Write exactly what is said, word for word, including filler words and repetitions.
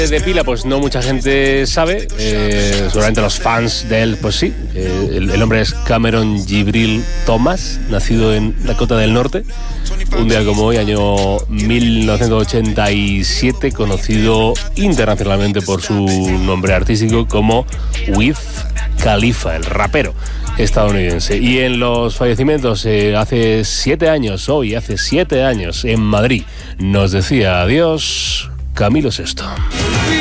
De Pila, pues no mucha gente sabe, eh, seguramente los fans de él, pues sí. Eh, el, el hombre es Cameron Gibril Thomas, nacido en Dakota del Norte, un día como hoy, año mil novecientos ochenta y siete, conocido internacionalmente por su nombre artístico como Wiz Khalifa, el rapero estadounidense. Y en los fallecimientos, eh, hace siete años, hoy hace siete años, en Madrid, nos decía adiós Camilo Sesto.